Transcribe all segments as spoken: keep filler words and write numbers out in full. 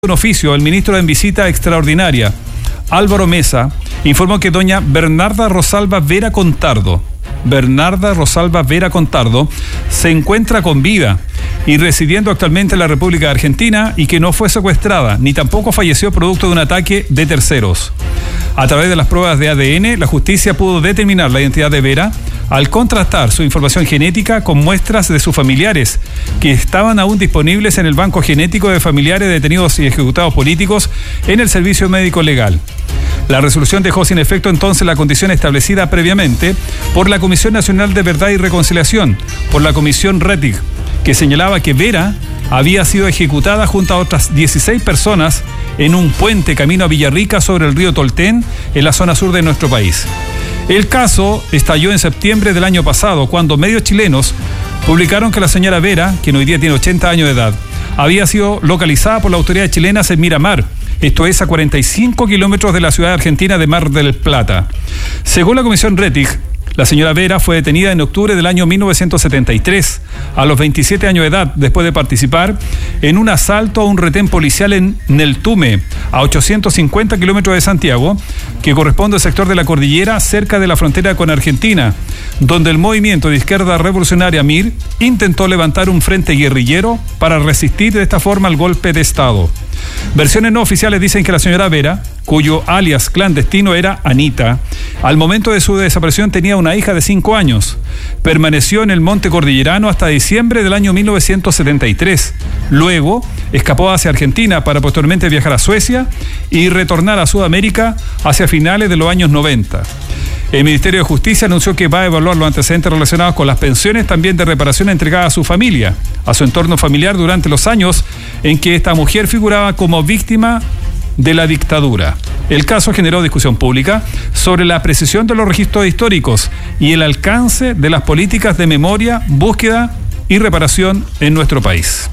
Un oficio, el ministro en visita extraordinaria, Álvaro Mesa, informó que doña Bernarda Rosalba Vera Contardo, Bernarda Rosalba Vera Contardo, se encuentra con vida y residiendo actualmente en la República Argentina y que no fue secuestrada, ni tampoco falleció producto de un ataque de terceros. A través de las pruebas de A D N, la justicia pudo determinar la identidad de Vera al contrastar su información genética con muestras de sus familiares, que estaban aún disponibles en el banco genético de familiares detenidos y ejecutados políticos en el Servicio Médico Legal. La resolución dejó sin efecto entonces la condición establecida previamente por la Comisión Nacional de Verdad y Reconciliación, por la Comisión Rettig, que señalaba que Vera había sido ejecutada junto a otras dieciséis personas en un puente camino a Villarrica sobre el río Tolten, en la zona sur de nuestro país. El caso estalló en septiembre del año pasado, cuando medios chilenos publicaron que la señora Vera, quien hoy día tiene ochenta años de edad, había sido localizada por las autoridades chilenas en Miramar, esto es a cuarenta y cinco kilómetros de la ciudad argentina de Mar del Plata. Según la Comisión Rettig, la señora Vera fue detenida en octubre del año mil novecientos setenta y tres, a los veintisiete años de edad, después de participar en un asalto a un retén policial en Neltume, a ochocientos cincuenta kilómetros de Santiago, que corresponde al sector de la cordillera cerca de la frontera con Argentina, donde el movimiento de izquierda revolucionaria M I R intentó levantar un frente guerrillero para resistir de esta forma al golpe de Estado. Versiones no oficiales dicen que la señora Vera, cuyo alias clandestino era Anita, al momento de su desaparición tenía una hija de cinco años. Permaneció en el Monte Cordillerano hasta diciembre del año mil novecientos setenta y tres. Luego escapó hacia Argentina para posteriormente viajar a Suecia y retornar a Sudamérica hacia finales de los años noventa. El Ministerio de Justicia anunció que va a evaluar los antecedentes relacionados con las pensiones también de reparación entregadas a su familia, a su entorno familiar durante los años en que esta mujer figuraba como víctima de la dictadura. El caso generó discusión pública sobre la precisión de los registros históricos y el alcance de las políticas de memoria, búsqueda y reparación en nuestro país.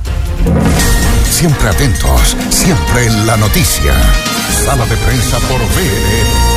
Siempre atentos, siempre en la noticia. Sala de prensa por V R.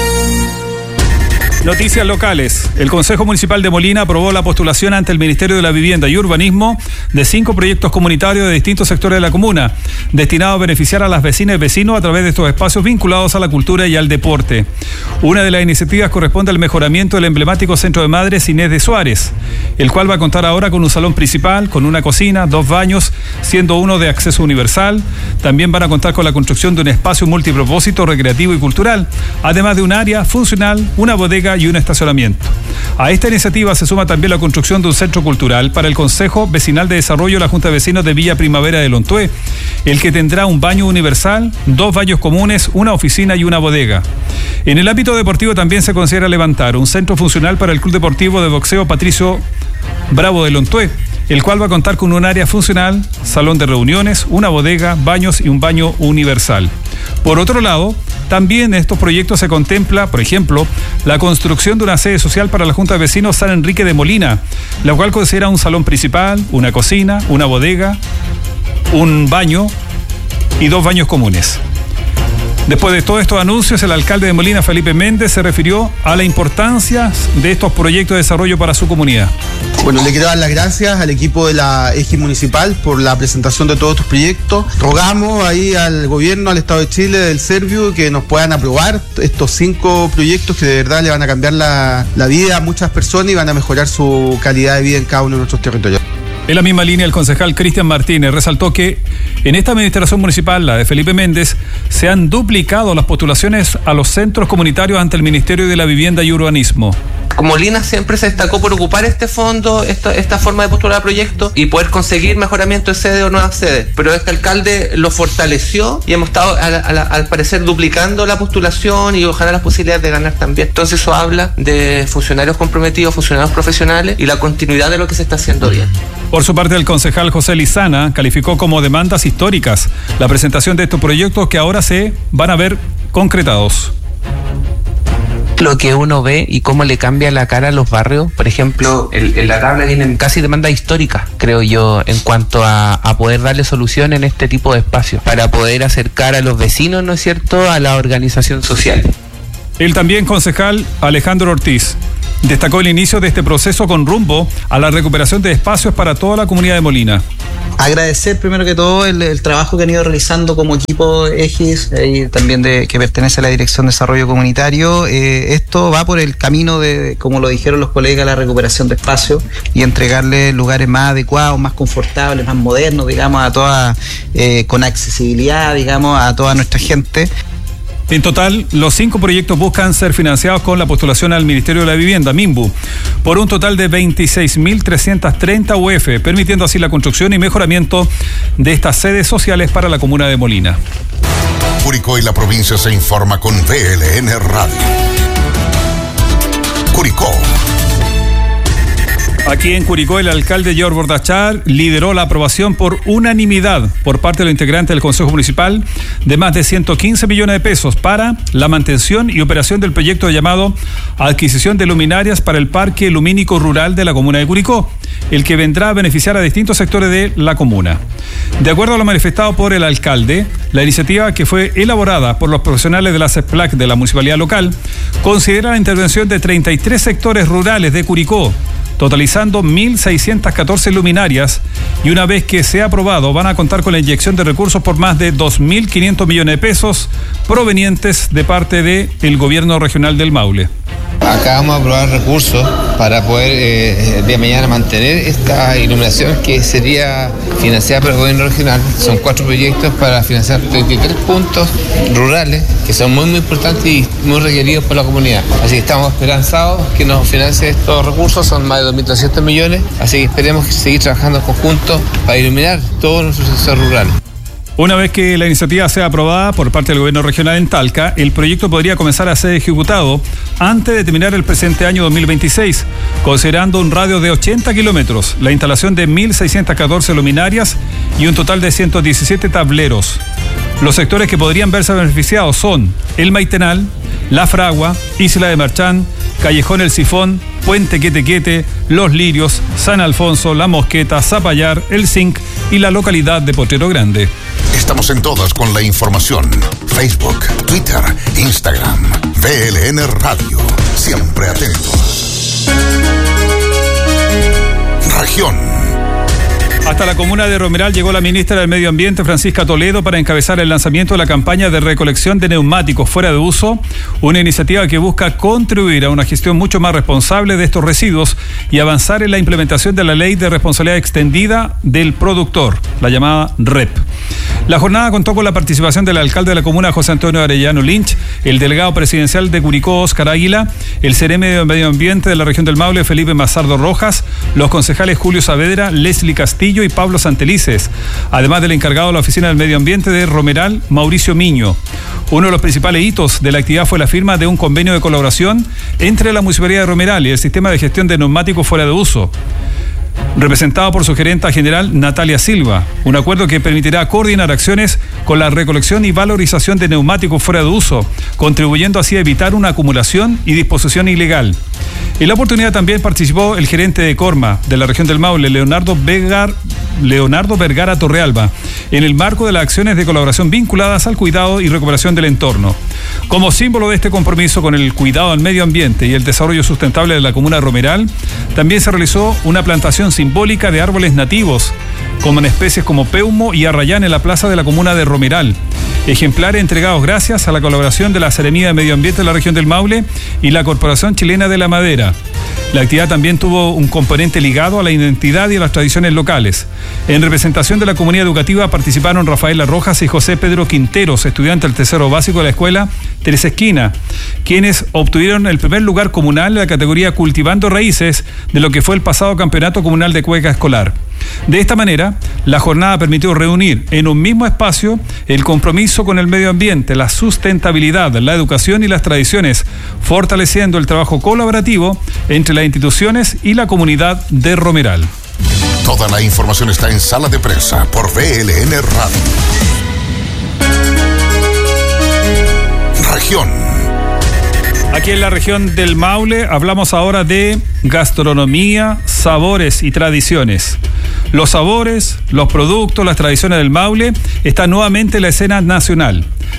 Noticias locales. El Consejo Municipal de Molina aprobó la postulación ante el Ministerio de la Vivienda y Urbanismo de cinco proyectos comunitarios de distintos sectores de la comuna, destinados a beneficiar a las vecinas y vecinos a través de estos espacios vinculados a la cultura y al deporte. Una de las iniciativas corresponde al mejoramiento del emblemático Centro de Madres Inés de Suárez, el cual va a contar ahora con un salón principal, con una cocina, dos baños, siendo uno de acceso universal. También van a contar con la construcción de un espacio multipropósito recreativo y cultural, además de un área funcional, una bodega y un estacionamiento. A esta iniciativa se suma también la construcción de un centro cultural para el Consejo Vecinal de Desarrollo de la Junta de Vecinos de Villa Primavera de Lontué, el que tendrá un baño universal, dos baños comunes, una oficina y una bodega. En el ámbito deportivo también se considera levantar un centro funcional para el Club Deportivo de Boxeo Patricio Bravo de Lontué, el cual va a contar con un área funcional, salón de reuniones, una bodega, baños y un baño universal. Por otro lado, también en estos proyectos se contempla, por ejemplo, la construcción de una sede social para la Junta de Vecinos San Enrique de Molina, la cual considera un salón principal, una cocina, una bodega, un baño y dos baños comunes. Después de todos estos anuncios, el alcalde de Molina, Felipe Méndez, se refirió a la importancia de estos proyectos de desarrollo para su comunidad. Bueno, le quiero dar las gracias al equipo de la Eje Municipal por la presentación de todos estos proyectos. Rogamos ahí al gobierno, al Estado de Chile, del Serviu, que nos puedan aprobar estos cinco proyectos que de verdad le van a cambiar la, la vida a muchas personas y van a mejorar su calidad de vida en cada uno de nuestros territorios. En la misma línea, el concejal Cristian Martínez resaltó que en esta administración municipal, la de Felipe Méndez, se han duplicado las postulaciones a los centros comunitarios ante el Ministerio de la Vivienda y Urbanismo. Molina siempre se destacó por ocupar este fondo, esta, esta forma de postular a proyectos y poder conseguir mejoramiento de sede o nuevas sedes. Pero este alcalde lo fortaleció y hemos estado a la, a la, al parecer duplicando la postulación y ojalá las posibilidades de ganar también. Entonces eso habla de funcionarios comprometidos, funcionarios profesionales y la continuidad de lo que se está haciendo bien. Por su parte, el concejal José Lizana calificó como demandas históricas la presentación de estos proyectos que ahora se van a ver concretados. Lo que uno ve y cómo le cambia la cara a los barrios, por ejemplo, el, en la tabla vienen casi demandas históricas, creo yo, en cuanto a, a poder darle solución en este tipo de espacios, para poder acercar a los vecinos, ¿no es cierto?, a la organización social. El también concejal Alejandro Ortiz Destacó el inicio de este proceso con rumbo a la recuperación de espacios para toda la comunidad de Molina. Agradecer primero que todo el, el trabajo que han ido realizando como equipo EGIS eh, y también de, que pertenece a la Dirección de Desarrollo Comunitario. Eh, esto va por el camino de, como lo dijeron los colegas, la recuperación de espacios y entregarle lugares más adecuados, más confortables, más modernos, digamos, a toda, eh, con accesibilidad, digamos, a toda nuestra gente. En total, los cinco proyectos buscan ser financiados con la postulación al Ministerio de la Vivienda, MIMBU, por un total de veintiséis mil trescientos treinta U F, permitiendo así la construcción y mejoramiento de estas sedes sociales para la comuna de Molina. Curicó y la provincia se informa con V L N Radio. Curicó. Aquí en Curicó, el alcalde George Bordachar lideró la aprobación por unanimidad por parte de los integrantes del Consejo Municipal de más de ciento quince millones de pesos para la mantención y operación del proyecto llamado Adquisición de Luminarias para el Parque Lumínico Rural de la comuna de Curicó, el que vendrá a beneficiar a distintos sectores de la comuna. De acuerdo a lo manifestado por el alcalde, la iniciativa, que fue elaborada por los profesionales de la CEPLAC de la municipalidad local, considera la intervención de treinta y tres sectores rurales de Curicó, totalizando mil seiscientas catorce luminarias, y una vez que sea aprobado van a contar con la inyección de recursos por más de dos mil quinientos millones de pesos provenientes de parte del gobierno regional del Maule. Acá vamos a aprobar recursos para poder eh, el día de mañana mantener esta iluminación que sería financiada por el gobierno regional. Son cuatro proyectos para financiar treinta y tres puntos rurales que son muy muy importantes y muy requeridos por la comunidad. Así que estamos esperanzados que nos financie estos recursos, son más de dos mil trescientos millones, así que esperemos seguir trabajando en conjunto para iluminar todos nuestros sectores rurales. Una vez que la iniciativa sea aprobada por parte del gobierno regional en Talca, el proyecto podría comenzar a ser ejecutado antes de terminar el presente año dos mil veintiséis, considerando un radio de ochenta kilómetros, la instalación de mil seiscientas catorce luminarias y un total de ciento diecisiete tableros. Los sectores que podrían verse beneficiados son El Maitenal, La Fragua, Isla de Marchán, Callejón El Sifón, Puente Quetequete, Los Lirios, San Alfonso, La Mosqueta, Zapallar, El Zinc y la localidad de Potrero Grande. Estamos en todas con la información. Facebook, Twitter, Instagram, V L N Radio. Siempre atentos. Región. Hasta la comuna de Romeral llegó la ministra del Medio Ambiente, Francisca Toledo, para encabezar el lanzamiento de la campaña de recolección de neumáticos fuera de uso, una iniciativa que busca contribuir a una gestión mucho más responsable de estos residuos y avanzar en la implementación de la Ley de Responsabilidad Extendida del Productor, la llamada R E P. La jornada contó con la participación del alcalde de la comuna, José Antonio Arellano Lynch, el delegado presidencial de Curicó, Óscar Águila, el seremi de Medio Ambiente de la región del Maule, Felipe Mazardo Rojas, los concejales Julio Saavedra, Leslie Castillo y Pablo Santelices, además del encargado de la Oficina del Medio Ambiente de Romeral, Mauricio Miño. Uno de los principales hitos de la actividad fue la firma de un convenio de colaboración entre la Municipalidad de Romeral y el Sistema de Gestión de Neumáticos Fuera de Uso, representado por su gerenta general Natalia Silva, un acuerdo que permitirá coordinar acciones con la recolección y valorización de neumáticos fuera de uso, contribuyendo así a evitar una acumulación y disposición ilegal. En la oportunidad también participó el gerente de Corma de la región del Maule, Leonardo Vegar, Leonardo Vergara Torrealba, en el marco de las acciones de colaboración vinculadas al cuidado y recuperación del entorno. Como símbolo de este compromiso con el cuidado al medio ambiente y el desarrollo sustentable de la comuna de Romeral, también se realizó una plantación simbólica de árboles nativos, como en especies como peumo y arrayán en la plaza de la comuna de Romeral. Ejemplares entregados gracias a la colaboración de la Seremía de Medio Ambiente de la región del Maule y la Corporación Chilena de la Madera. La actividad también tuvo un componente ligado a la identidad y a las tradiciones locales. En representación de la comunidad educativa participaron Rafaela Rojas y José Pedro Quinteros, estudiantes del tercero básico de la escuela Teresa Esquina, quienes obtuvieron el primer lugar comunal en la categoría Cultivando Raíces de lo que fue el pasado campeonato comunal de cueca escolar. De esta manera, la jornada permitió reunir en un mismo espacio el compromiso con el medio ambiente, la sustentabilidad, la educación y las tradiciones, fortaleciendo el trabajo colaborativo entre las instituciones y la comunidad de Romeral. Toda la información está en Sala de Prensa por V L N Radio. Región. Aquí en la región del Maule hablamos ahora de gastronomía, sabores y tradiciones. Los sabores, los productos, las tradiciones del Maule están nuevamente en la escena nacional.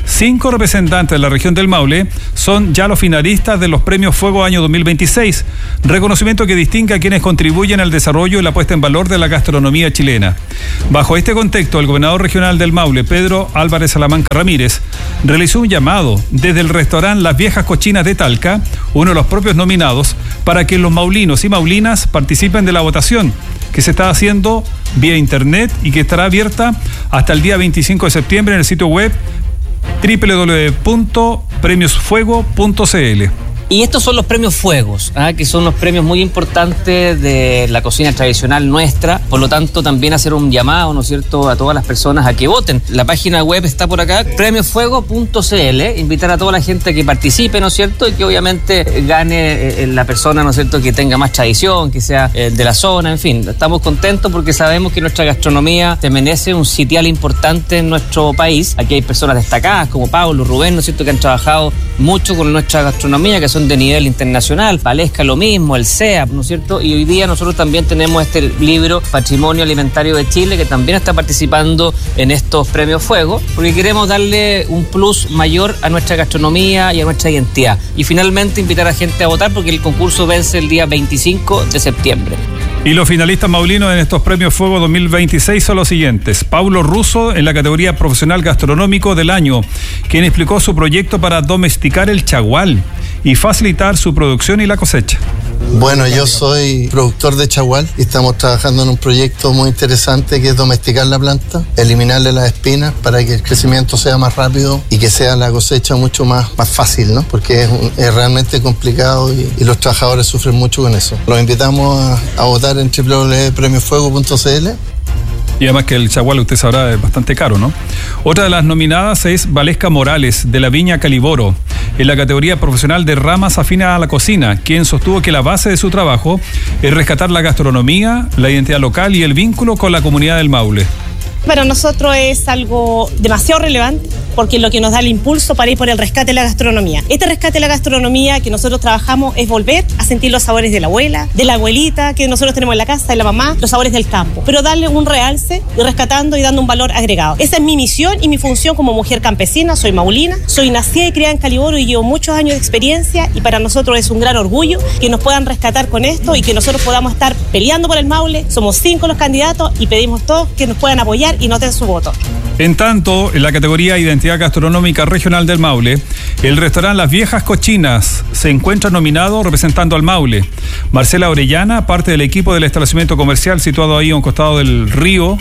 Cinco representantes de la región del Maule son ya los finalistas de los Premios Fuego año dos mil veintiséis, reconocimiento que distingue a quienes contribuyen al desarrollo y la puesta en valor de la gastronomía chilena. Bajo este contexto, el gobernador regional del Maule, Pedro Álvarez Salamanca Ramírez, realizó un llamado desde el restaurante Las Viejas Cochinas de Talca, uno de los propios nominados, para que los maulinos y maulinas participen de la votación, que se está haciendo vía internet y que estará abierta hasta el día veinticinco de septiembre en el sitio web doble u doble u doble u punto premios fuego punto c l. Y estos son los premios Fuegos, ¿ah? que son unos premios muy importantes de la cocina tradicional nuestra. Por lo tanto, también hacer un llamado, ¿no es cierto?, a todas las personas a que voten. La página web está por acá, premios fuego punto c l. Invitar a toda la gente a que participe, ¿no es cierto?, y que obviamente gane eh, la persona, ¿no es cierto?, que tenga más tradición, que sea eh, de la zona, en fin. Estamos contentos porque sabemos que nuestra gastronomía se merece un sitial importante en nuestro país. Aquí hay personas destacadas como Pablo, Rubén, ¿no es cierto?, que han trabajado mucho con nuestra gastronomía, que son de nivel internacional, Palesca lo mismo, el C E A P, ¿no es cierto? Y hoy día nosotros también tenemos este libro Patrimonio Alimentario de Chile, que también está participando en estos premios Fuego, porque queremos darle un plus mayor a nuestra gastronomía y a nuestra identidad. Y finalmente invitar a gente a votar porque el concurso vence el día veinticinco de septiembre. Y los finalistas maulinos en estos premios Fuego dos mil veintiséis son los siguientes: Paulo Russo en la categoría Profesional Gastronómico del Año, quien explicó su proyecto para domesticar el chagual y facilitar su producción y la cosecha. Bueno, yo soy productor de chagual y estamos trabajando en un proyecto muy interesante que es domesticar la planta, eliminarle las espinas para que el crecimiento sea más rápido y que sea la cosecha mucho más, más fácil, ¿no? Porque es, un, es realmente complicado y, y los trabajadores sufren mucho con eso. Los invitamos a, a votar en doble u doble u doble u punto premios fuego punto c l. Y además que el chagual, usted sabrá, es bastante caro, ¿no? Otra de las nominadas es Valesca Morales, de la Viña Caliboro, en la categoría profesional de ramas afines a la cocina, quien sostuvo que la base de su trabajo es rescatar la gastronomía, la identidad local y el vínculo con la comunidad del Maule. Para nosotros es algo demasiado relevante porque es lo que nos da el impulso para ir por el rescate de la gastronomía. Este rescate de la gastronomía que nosotros trabajamos es volver a sentir los sabores de la abuela, de la abuelita que nosotros tenemos en la casa, de la mamá, los sabores del campo, pero darle un realce y rescatando y dando un valor agregado. Esa es mi misión y mi función como mujer campesina. Soy maulina, soy nacida y criada en Caliboro y llevo muchos años de experiencia y para nosotros es un gran orgullo que nos puedan rescatar con esto y que nosotros podamos estar peleando por el Maule. Somos cinco los candidatos y pedimos todos que nos puedan apoyar y noten su voto. En tanto, en la categoría Identidad Gastronómica Regional del Maule, el restaurante Las Viejas Cochinas se encuentra nominado representando al Maule. Marcela Orellana, parte del equipo del establecimiento comercial situado ahí a un costado del río,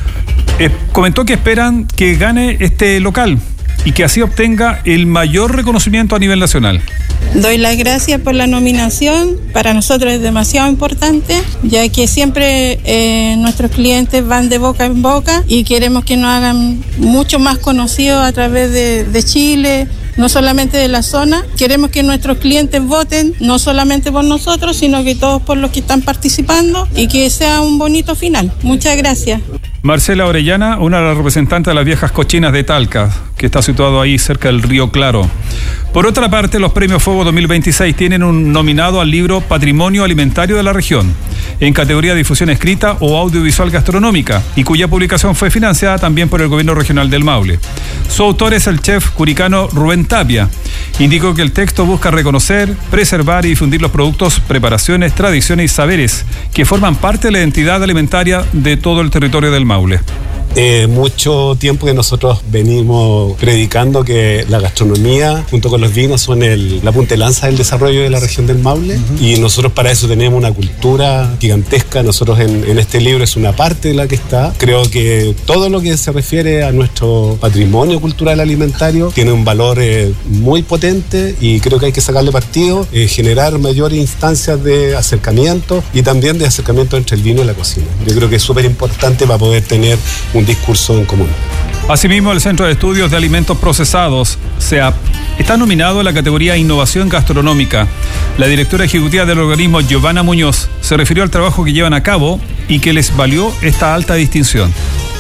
eh, comentó que esperan que gane este local y que así obtenga el mayor reconocimiento a nivel nacional. Doy las gracias por la nominación, para nosotros es demasiado importante, ya que siempre eh, nuestros clientes van de boca en boca y queremos que nos hagan mucho más conocidos a través de, de Chile, no solamente de la zona. Queremos que nuestros clientes voten, no solamente por nosotros, sino que todos por los que están participando y que sea un bonito final. Muchas gracias. Marcela Orellana, una de las representantes de Las Viejas Cochinas de Talca, que está situado ahí cerca del río Claro. Por otra parte, los Premios Fuego dos mil veintiséis tienen un nominado al libro Patrimonio Alimentario de la Región, en categoría de difusión escrita o audiovisual gastronómica, y cuya publicación fue financiada también por el Gobierno Regional del Maule. Su autor es el chef curicano Rubén Tapia. Indicó que el texto busca reconocer, preservar y difundir los productos, preparaciones, tradiciones y saberes que forman parte de la identidad alimentaria de todo el territorio del Maule. Eh, mucho tiempo que nosotros venimos predicando que la gastronomía junto con los vinos son el, la punta de lanza del desarrollo de la región del Maule, uh-huh. Y nosotros para eso tenemos una cultura gigantesca. Nosotros en, en este libro es una parte de la que está. Creo que todo lo que se refiere a nuestro patrimonio cultural alimentario tiene un valor eh, muy potente y creo que hay que sacarle partido, eh, generar mayores instancias de acercamiento y también de acercamiento entre el vino y la cocina. Yo creo que es súper importante para poder tener un discurso en común. Asimismo, el Centro de Estudios de Alimentos Procesados, C E A P, está nominado en la categoría Innovación Gastronómica. La directora ejecutiva del organismo, Giovanna Muñoz, se refirió al trabajo que llevan a cabo y que les valió esta alta distinción.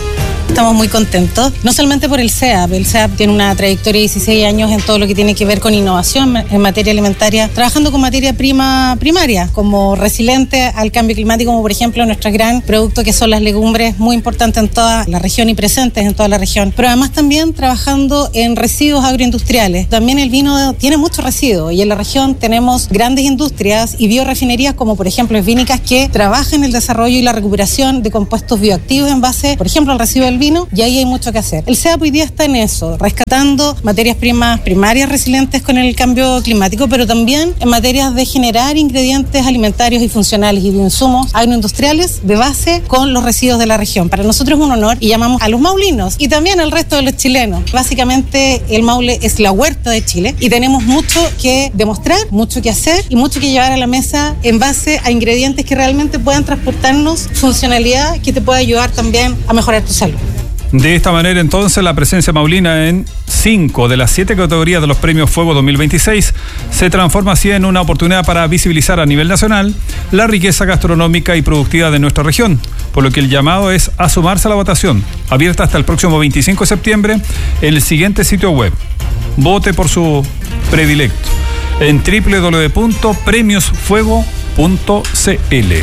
Estamos muy contentos, no solamente por el C E A P. El C E A P tiene una trayectoria de dieciséis años en todo lo que tiene que ver con innovación en materia alimentaria, trabajando con materia prima primaria, como resiliente al cambio climático, como por ejemplo nuestro gran producto que son las legumbres, muy importantes en toda la región y presentes en toda la región. Pero además también trabajando en residuos agroindustriales. También el vino tiene mucho residuo y en la región tenemos grandes industrias y biorefinerías como por ejemplo Esvínicas que trabajan en el desarrollo y la recuperación de compuestos bioactivos en base, por ejemplo, al residuo del vino. Y ahí hay mucho que hacer. El C E A P hoy día está en eso, rescatando materias primas primarias resilientes con el cambio climático, pero también en materias de generar ingredientes alimentarios y funcionales y de insumos agroindustriales de base con los residuos de la región. Para nosotros es un honor y llamamos a los maulinos y también al resto de los chilenos. Básicamente el Maule es la huerta de Chile y tenemos mucho que demostrar, mucho que hacer y mucho que llevar a la mesa en base a ingredientes que realmente puedan transportarnos funcionalidad que te pueda ayudar también a mejorar tu salud. De esta manera, entonces, la presencia maulina en cinco de las siete categorías de los Premios Fuego dos mil veintiséis se transforma así en una oportunidad para visibilizar a nivel nacional la riqueza gastronómica y productiva de nuestra región, por lo que el llamado es a sumarse a la votación, abierta hasta el próximo veinticinco de septiembre en el siguiente sitio web. Vote por su predilecto en doble u doble u doble u punto premios fuego punto c l.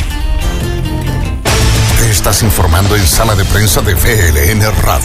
Te estás informando en Sala de Prensa de V L N Radio.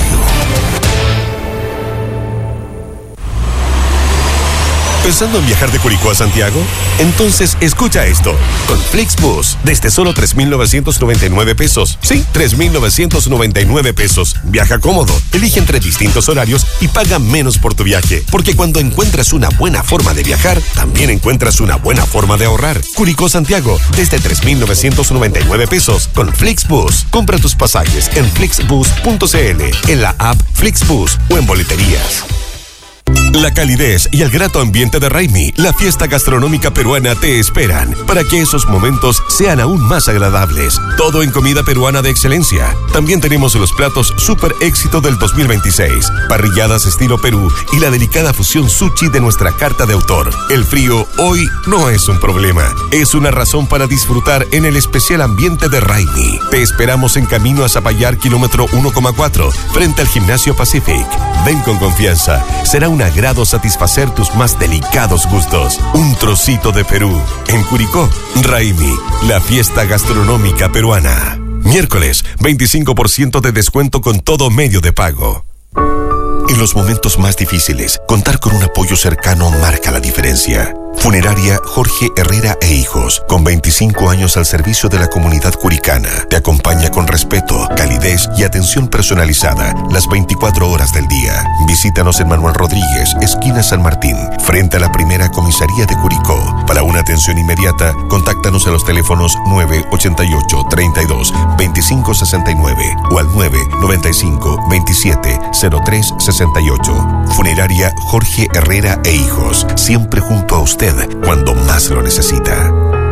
¿Pensando en viajar de Curicó a Santiago? Entonces escucha esto. Con Flixbus, desde solo tres mil novecientos noventa y nueve pesos. Sí, tres mil novecientos noventa y nueve pesos. Viaja cómodo, elige entre distintos horarios y paga menos por tu viaje. Porque cuando encuentras una buena forma de viajar, también encuentras una buena forma de ahorrar. Curicó Santiago, desde tres mil novecientos noventa y nueve pesos. Con Flixbus, compra tus pasajes en flixbus punto c l, en la app Flixbus o en boleterías. La calidez y el grato ambiente de Raimi, la fiesta gastronómica peruana, te esperan para que esos momentos sean aún más agradables. Todo en comida peruana de excelencia. También tenemos los platos super éxito del dos mil veintiséis, parrilladas estilo Perú y la delicada fusión sushi de nuestra carta de autor. El frío hoy no es un problema, es una razón para disfrutar en el especial ambiente de Raimi. Te esperamos en camino a Zapallar, kilómetro uno coma cuatro, frente al Gimnasio Pacific. Ven con confianza, será un agrado satisfacer tus más delicados gustos. Un trocito de Perú. En Curicó, Raimi, la fiesta gastronómica peruana. Miércoles, veinticinco por ciento de descuento con todo medio de pago. En los momentos más difíciles, contar con un apoyo cercano marca la diferencia. Funeraria Jorge Herrera e Hijos, con veinticinco años al servicio de la comunidad curicana. Te acompaña con respeto, calidez y atención personalizada las veinticuatro horas del día. Visítanos en Manuel Rodríguez, esquina San Martín, frente a la primera comisaría de Curicó. Para una atención inmediata, contáctanos a los teléfonos nueve ochenta y ocho, treinta y dos, veinticinco sesenta y nueve o al nueve noventa y cinco, veintisiete, cero tres sesenta y ocho. Funeraria Jorge Herrera e Hijos, siempre junto a usted cuando más lo necesita.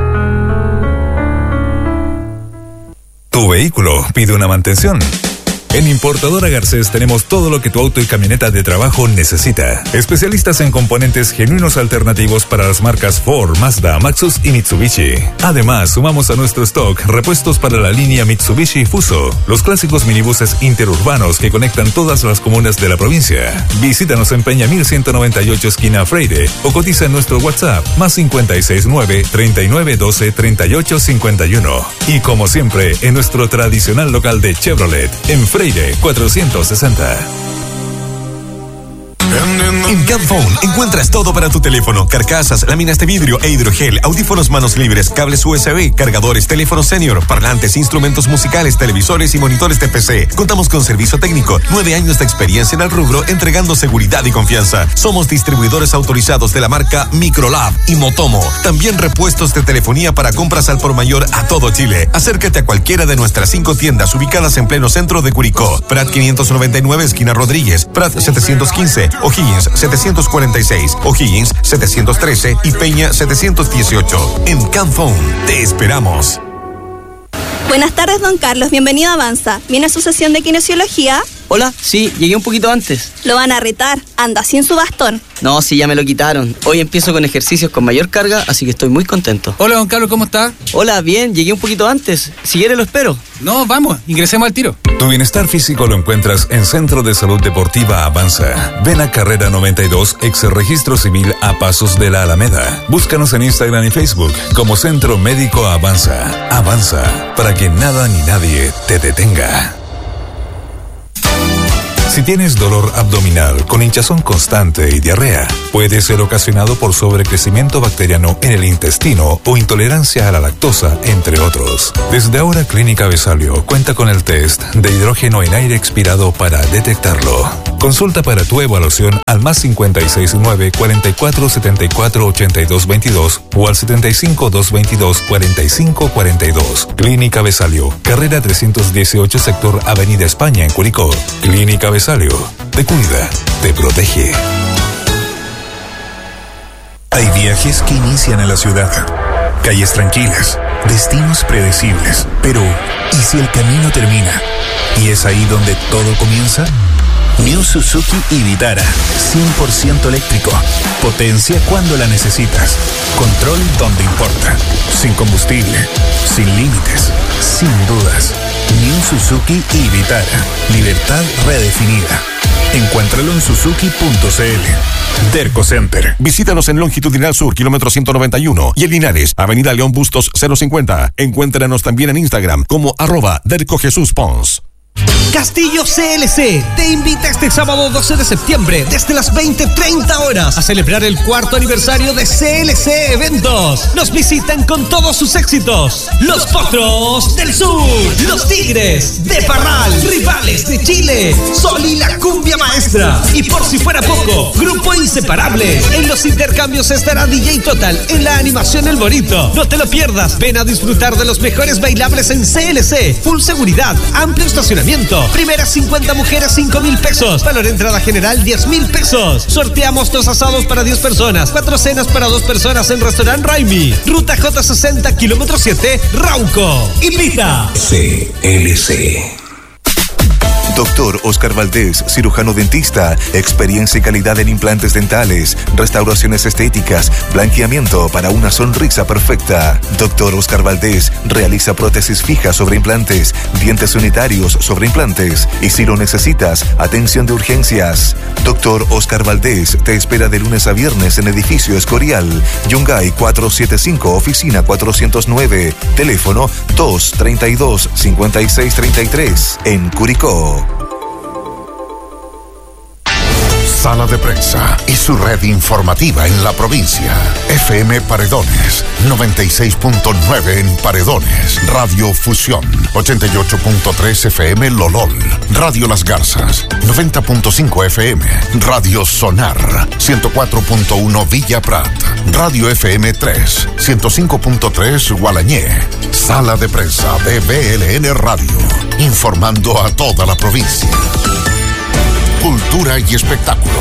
Tu vehículo pide una mantención. En Importadora Garcés tenemos todo lo que tu auto y camioneta de trabajo necesita. Especialistas en componentes genuinos alternativos para las marcas Ford, Mazda, Maxus y Mitsubishi. Además, sumamos a nuestro stock repuestos para la línea Mitsubishi Fuso, los clásicos minibuses interurbanos que conectan todas las comunas de la provincia. Visítanos en Peña mil ciento noventa y ocho, esquina Freire, o cotiza en nuestro WhatsApp más cincuenta y seis nueve, treinta y nueve doce, treinta y ocho cincuenta y uno. Y como siempre, en nuestro tradicional local de Chevrolet, en Freire cuatrocientos sesenta. En Camphone encuentras todo para tu teléfono: carcasas, láminas de vidrio e hidrogel, audífonos manos libres, cables U S B, cargadores, teléfonos senior, parlantes, instrumentos musicales, televisores y monitores de P C. Contamos con servicio técnico, nueve años de experiencia en el rubro, entregando seguridad y confianza. Somos distribuidores autorizados de la marca Microlab y Motomo. También repuestos de telefonía para compras al por mayor a todo Chile. Acércate a cualquiera de nuestras cinco tiendas ubicadas en pleno centro de Curicó: Prat quinientos noventa y nueve, esquina Rodríguez; Prat setecientos quince, O'Higgins setecientos cuarenta y seis, O'Higgins setecientos trece y Peña setecientos dieciocho. En Camphone te esperamos. Buenas tardes, don Carlos. Bienvenido a Avanza. ¿Viene a su sesión de kinesiología? Hola, sí, llegué un poquito antes. Lo van a retar, anda sin su bastón. No, sí, ya me lo quitaron. Hoy empiezo con ejercicios con mayor carga, así que estoy muy contento. Hola, don Carlos, ¿cómo está? Hola, bien, llegué un poquito antes. Si quiere lo espero. No, vamos, ingresemos al tiro. Tu bienestar físico lo encuentras en Centro de Salud Deportiva Avanza. Ven a Carrera noventa y dos, ex Registro Civil a Pasos de la Alameda. Búscanos en Instagram y Facebook como Centro Médico Avanza. Avanza, para que nada ni nadie te detenga. Si tienes dolor abdominal con hinchazón constante y diarrea, puede ser ocasionado por sobrecrecimiento bacteriano en el intestino o intolerancia a la lactosa, entre otros. Desde ahora, Clínica Besalio cuenta con el test de hidrógeno en aire expirado para detectarlo. Consulta para tu evaluación al más cincuenta y seis nueve, cuarenta y cuatro, setenta y cuatro, ochenta y dos veintidós o al setenta y cinco, doscientos veintidós, cuarenta y cinco cuarenta y dos. Clínica Besalio, carrera trescientos dieciocho, sector Avenida España en Curicó. Clínica Besalio, te cuida, te protege. Hay viajes que inician en la ciudad, calles tranquilas, destinos predecibles, pero ¿y si el camino termina? ¿Y es ahí donde todo comienza? New Suzuki y Vitara, cien por ciento eléctrico. Potencia cuando la necesitas. Control donde importa. Sin combustible, sin límites, sin dudas. New Suzuki y Vitara. Libertad redefinida. Encuéntralo en suzuki punto c l. Derco Center. Visítanos en Longitudinal Sur, kilómetro ciento noventa y uno, y en Linares, Avenida León Bustos cero cincuenta. Encuéntranos también en Instagram como arroba Derco Jesús Pons. Castillo C L C te invita este sábado doce de septiembre desde las veinte treinta horas a celebrar el cuarto aniversario de C L C Eventos. Nos visitan con todos sus éxitos: Los Potros del Sur, Los Tigres de Parral, Rivales de Chile, Sol y la Cumbia Maestra. Y por si fuera poco, Grupo Inseparable. En los intercambios estará D J Total en la animación El Bonito. No te lo pierdas, ven a disfrutar de los mejores bailables en C L C. Full seguridad, amplio estacionamiento. Primeras cincuenta mujeres, cinco mil pesos. Valor entrada general, diez mil pesos. Sorteamos dos asados para diez personas. Cuatro cenas para dos personas en Restaurant Raimi. Ruta J sesenta, kilómetro siete, Rauco. Invita. C L C. Doctor Oscar Valdés, cirujano dentista, experiencia y calidad en implantes dentales, restauraciones estéticas, blanqueamiento para una sonrisa perfecta. Doctor Oscar Valdés realiza prótesis fijas sobre implantes, dientes unitarios sobre implantes y si lo necesitas, atención de urgencias. Doctor Oscar Valdés te espera de lunes a viernes en Edificio Escorial, Yungay cuatrocientos setenta y cinco, oficina cuatrocientos nueve, teléfono dos treinta y dos, cincuenta y seis treinta y tres, en Curicó. Sala de Prensa y su red informativa en la provincia. F M Paredones, noventa y seis punto nueve en Paredones. Radio Fusión, ochenta y ocho punto tres F M Lolol. Radio Las Garzas, noventa punto cinco F M. Radio Sonar, ciento cuatro punto uno Villa Prat. Radio F M tres, ciento cinco punto tres Gualañé. Sala de Prensa de B L N Radio, informando a toda la provincia. Cultura y espectáculos.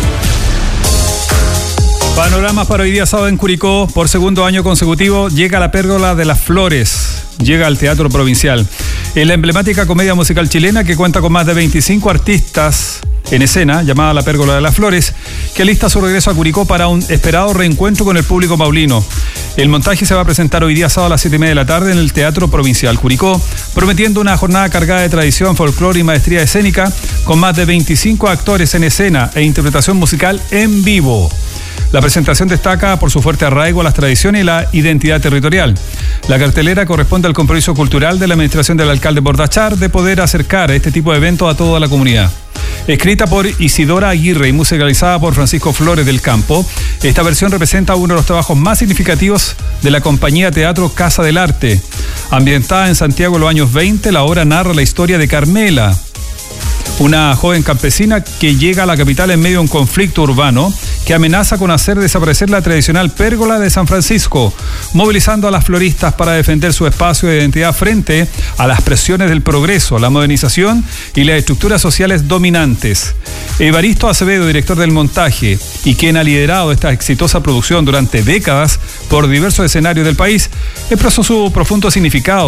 Panoramas para hoy día sábado en Curicó. Por segundo año consecutivo llega la Pérgola de las Flores. Llega al Teatro Provincial. En la emblemática comedia musical chilena que cuenta con más de veinticinco artistas en escena, llamada La Pérgola de las Flores, que alista su regreso a Curicó para un esperado reencuentro con el público maulino. El montaje se va a presentar hoy día sábado a las siete y media de la tarde en el Teatro Provincial Curicó, prometiendo una jornada cargada de tradición, folclore y maestría escénica, con más de veinticinco actores en escena e interpretación musical en vivo. La presentación destaca por su fuerte arraigo a las tradiciones y la identidad territorial. La cartelera corresponde al compromiso cultural de la administración del alcalde Bordachar de poder acercar este tipo de eventos a toda la comunidad. Escrita por Isidora Aguirre y musicalizada por Francisco Flores del Campo, esta versión representa uno de los trabajos más significativos de la compañía Teatro Casa del Arte. Ambientada en Santiago en los años veinte, la obra narra la historia de Carmela, una joven campesina que llega a la capital en medio de un conflicto urbano que amenaza con hacer desaparecer la tradicional pérgola de San Francisco, movilizando a las floristas para defender su espacio de identidad frente a las presiones del progreso, la modernización y las estructuras sociales dominantes. Evaristo Acevedo, director del montaje y quien ha liderado esta exitosa producción durante décadas por diversos escenarios del país, expresó su profundo significado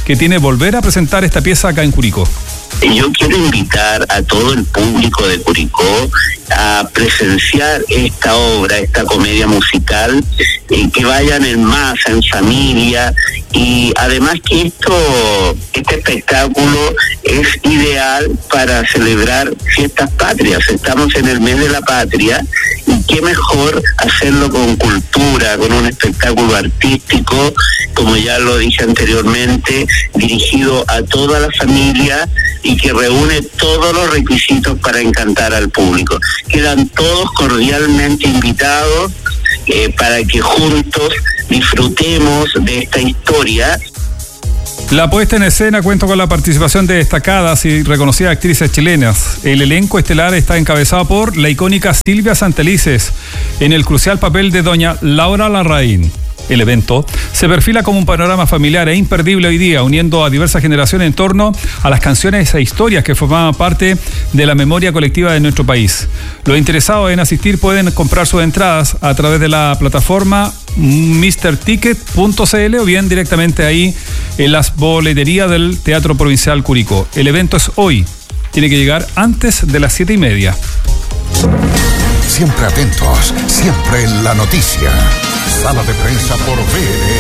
que tiene volver a presentar esta pieza acá en Curicó. Yo quiero invitar a todo el público de Curicó a presenciar esta obra, esta comedia musical, eh, que vayan en masa, en familia, y además que esto, este espectáculo es ideal para celebrar fiestas patrias. Estamos en el mes de la patria, y qué mejor hacerlo con cultura, con un espectáculo artístico, como ya lo dije anteriormente, dirigido a toda la familia y que reúne todos los requisitos para encantar al público. Quedan todos cordialmente invitados eh, para que juntos disfrutemos de esta historia. La puesta en escena cuenta con la participación de destacadas y reconocidas actrices chilenas. El elenco estelar está encabezado por la icónica Silvia Santelices en el crucial papel de doña Laura Larraín. El evento se perfila como un panorama familiar e imperdible hoy día, uniendo a diversas generaciones en torno a las canciones e historias que formaban parte de la memoria colectiva de nuestro país. Los interesados en asistir pueden comprar sus entradas a través de la plataforma mister ticket punto c l o bien directamente ahí en las boleterías del Teatro Provincial Curicó. El evento es hoy, tiene que llegar antes de las siete y media. Siempre atentos, siempre en la noticia. Sala de prensa por V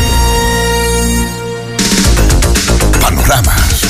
N N. Panoramas.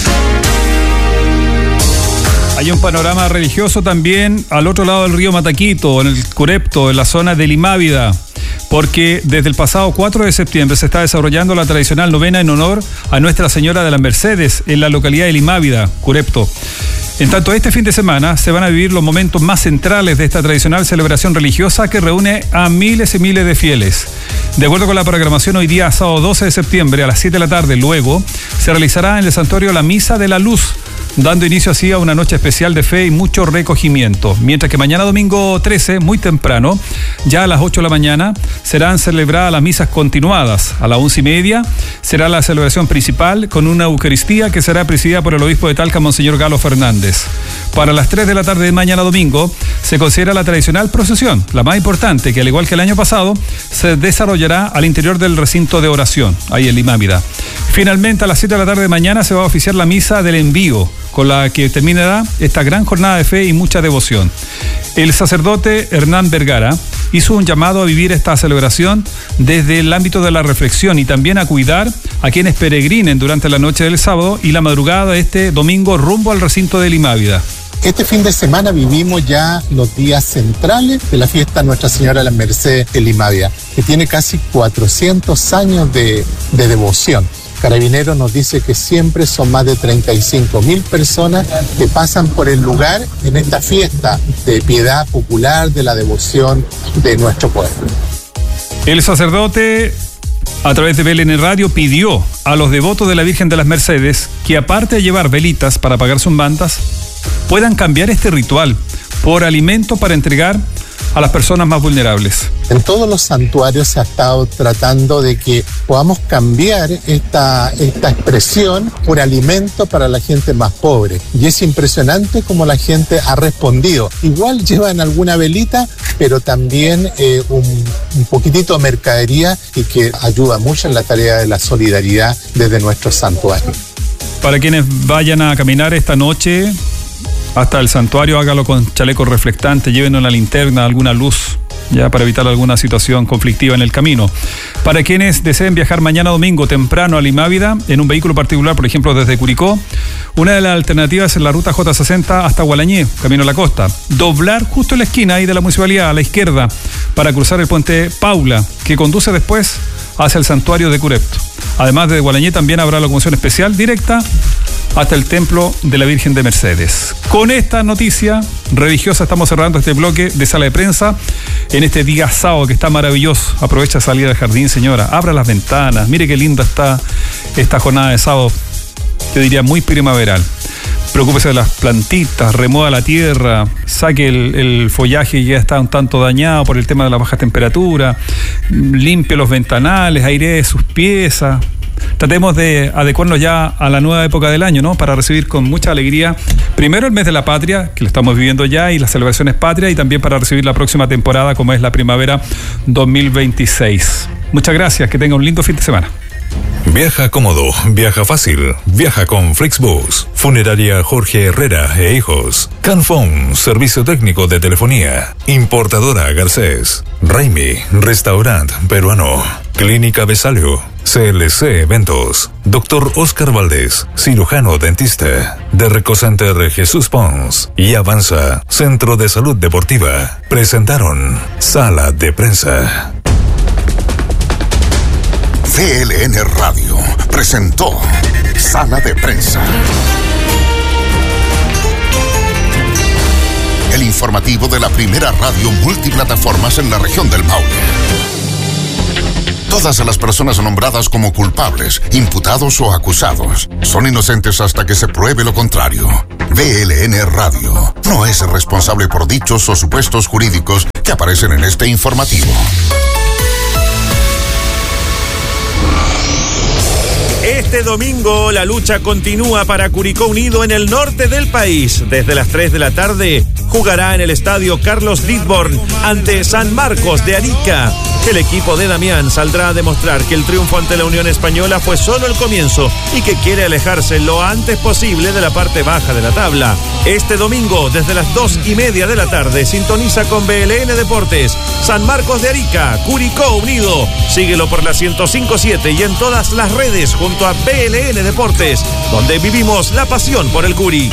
Hay un panorama religioso también al otro lado del río Mataquito, en el Curepto, en la zona de Limávida, porque desde el pasado cuatro de septiembre se está desarrollando la tradicional novena en honor a Nuestra Señora de las Mercedes en la localidad de Limávida, Curepto. En tanto, este fin de semana se van a vivir los momentos más centrales de esta tradicional celebración religiosa que reúne a miles y miles de fieles. De acuerdo con la programación, hoy día, sábado doce de septiembre, a las siete de la tarde, luego, se realizará en el santuario la Misa de la Luz, dando inicio así a una noche especial de fe y mucho recogimiento. Mientras que mañana domingo trece, muy temprano, ya a las ocho de la mañana, serán celebradas las misas continuadas. A las once y media será la celebración principal con una Eucaristía que será presidida por el obispo de Talca, Monseñor Galo Fernández. Para las tres de la tarde de mañana domingo se considera la tradicional procesión, la más importante, que al igual que el año pasado, se desarrollará al interior del recinto de oración, ahí en Limávida. Finalmente, a las siete de la tarde de mañana se va a oficiar la misa del envío, con la que terminará esta gran jornada de fe y mucha devoción. El sacerdote Hernán Vergara hizo un llamado a vivir esta celebración desde el ámbito de la reflexión y también a cuidar a quienes peregrinen durante la noche del sábado y la madrugada de este domingo rumbo al recinto de Limávida. Este fin de semana vivimos ya los días centrales de la fiesta Nuestra Señora de las Mercedes en Limávida, que tiene casi cuatrocientos años de, de devoción. Carabineros nos dice que siempre son más de treinta y cinco mil personas que pasan por el lugar en esta fiesta de piedad popular, de la devoción de nuestro pueblo. El sacerdote, a través de B L N Radio, pidió a los devotos de la Virgen de las Mercedes que, aparte de llevar velitas para apagar sus mantas, puedan cambiar este ritual por alimento para entregar a las personas más vulnerables. En todos los santuarios se ha estado tratando de que podamos cambiar esta, esta expresión por alimento para la gente más pobre. Y es impresionante cómo la gente ha respondido. Igual llevan alguna velita, pero también eh, un, un poquitito de mercadería y que ayuda mucho en la tarea de la solidaridad desde nuestros santuarios. Para quienes vayan a caminar esta noche hasta el santuario, hágalo con chaleco reflectante, lleven una linterna, alguna luz, ya para evitar alguna situación conflictiva en el camino. Para quienes deseen viajar mañana domingo temprano a Limávida en un vehículo particular, por ejemplo desde Curicó, una de las alternativas es la ruta J sesenta hasta Gualañé, camino a la costa. Doblar justo en la esquina ahí de la municipalidad a la izquierda para cruzar el puente Paula, que conduce después hacia el santuario de Curepto. Además de Gualañé también habrá locomoción especial directa hasta el templo de la Virgen de Mercedes. Con esta noticia religiosa estamos cerrando este bloque de sala de prensa en este día sábado que está maravilloso. Aprovecha de salir al jardín, señora. Abra las ventanas. Mire qué linda está esta jornada de sábado. Yo diría muy primaveral. Preocúpese de las plantitas, remueva la tierra, saque el, el follaje que ya está un tanto dañado por el tema de la baja temperatura, limpie los ventanales, airee sus piezas. Tratemos de adecuarnos ya a la nueva época del año, ¿no? Para recibir con mucha alegría, primero el mes de la patria, que lo estamos viviendo ya, y las celebraciones patrias, y también para recibir la próxima temporada, como es la primavera dos mil veintiséis. Muchas gracias, que tenga un lindo fin de semana. Viaja cómodo, viaja fácil, viaja con Flixbus. Funeraria Jorge Herrera e Hijos. Canfón, servicio técnico de telefonía. Importadora Garcés. Raimi, restaurante peruano. Clínica Besalio. C L C Eventos. Doctor Oscar Valdés, cirujano dentista. Derco Center Jesús Pons y Avanza, Centro de Salud Deportiva. Presentaron Sala de Prensa. C L N Radio presentó Sala de Prensa. El informativo de la primera radio multiplataformas en la región del Maule. Todas las personas nombradas como culpables, imputados o acusados son inocentes hasta que se pruebe lo contrario. V L N Radio no es responsable por dichos o supuestos jurídicos que aparecen en este informativo. Este domingo la lucha continúa para Curicó Unido en el norte del país. Desde las tres de la tarde jugará en el estadio Carlos Lidborn ante San Marcos de Arica. El equipo de Damián saldrá a demostrar que el triunfo ante la Unión Española fue solo el comienzo y que quiere alejarse lo antes posible de la parte baja de la tabla. Este domingo, desde las dos y media de la tarde, sintoniza con V L N Deportes. San Marcos de Arica, Curicó Unido. Síguelo por la ciento cinco punto siete y en todas las redes junto a V L N Deportes, donde vivimos la pasión por el Curi.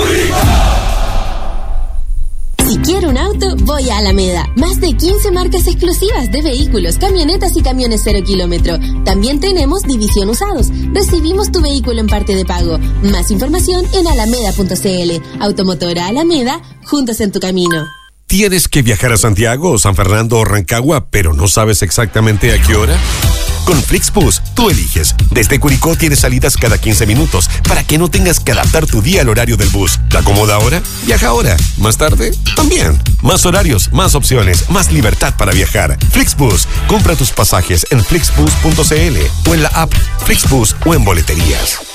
Si quiero un auto, voy a Alameda. Más de quince marcas exclusivas de vehículos, camionetas y camiones cero kilómetro. También tenemos división usados. Recibimos tu vehículo en parte de pago. Más información en alameda punto c l. Automotora Alameda, juntos en tu camino. ¿Tienes que viajar a Santiago o San Fernando o Rancagua, pero no sabes exactamente a qué hora? Con Flixbus, tú eliges. Desde Curicó tienes salidas cada quince minutos para que no tengas que adaptar tu día al horario del bus. ¿Te acomoda ahora? Viaja ahora. ¿Más tarde? También. Más horarios, más opciones, más libertad para viajar. Flixbus. Compra tus pasajes en flixbus punto c l o en la app Flixbus o en boleterías.